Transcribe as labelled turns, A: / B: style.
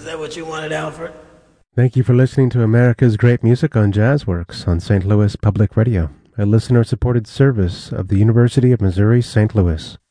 A: that what you wanted, Alfred?
B: Thank you for listening to America's Great Music on Jazzworks on St. Louis Public Radio, a listener-supported service of the University of Missouri St. Louis.